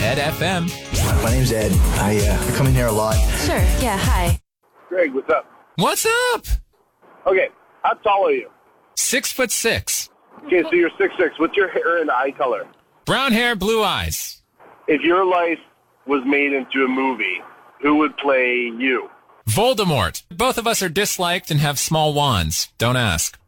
Ed FM. My name's Ed. I come in here a lot. Sure, yeah, hi. Greg, what's up? What's up? Okay, how tall are you? 6'6". Okay, so you're 6'6". What's your hair and eye color? Brown hair, blue eyes. If your life was made into a movie, who would play you? Voldemort. Both of us are disliked and have small wands. Don't ask.